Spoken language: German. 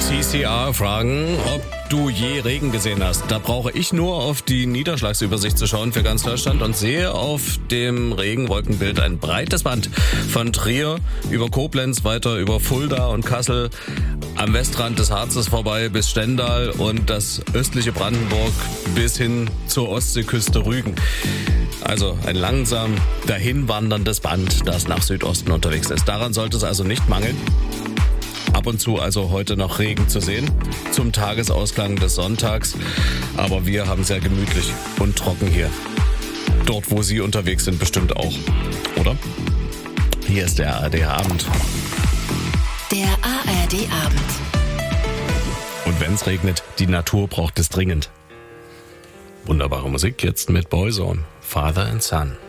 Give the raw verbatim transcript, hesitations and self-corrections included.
C C R fragen, ob du je Regen gesehen hast. Da brauche ich nur auf die Niederschlagsübersicht zu schauen für ganz Deutschland und sehe auf dem Regenwolkenbild ein breites Band von Trier über Koblenz, weiter über Fulda und Kassel, am Westrand des Harzes vorbei bis Stendal und das östliche Brandenburg bis hin zur Ostseeküste Rügen. Also ein langsam dahinwanderndes Band, das nach Südosten unterwegs ist. Daran sollte es also nicht mangeln. Ab und zu also heute noch Regen zu sehen, zum Tagesausklang des Sonntags. Aber wir haben es ja gemütlich und trocken hier. Dort, wo Sie unterwegs sind, bestimmt auch, oder? Hier ist der A R D-Abend. Der A R D-Abend. Und wenn es regnet, die Natur braucht es dringend. Wunderbare Musik jetzt mit Boyzone, Father and Son.